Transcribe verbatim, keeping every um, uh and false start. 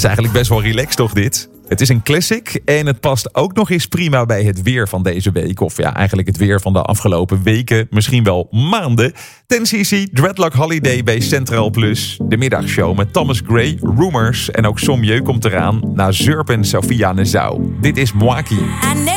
is eigenlijk best wel relaxed toch dit? Het is een classic en het past ook nog eens prima bij het weer van deze week. Of ja, eigenlijk het weer van de afgelopen weken, misschien wel maanden. ten C C Dreadlock Holiday bij Centraal Plus. De middagshow met Thomas Gray, Rumors en ook Sommieu komt eraan. Na Zurp en Sofia Nezau. Dit is Mwaki.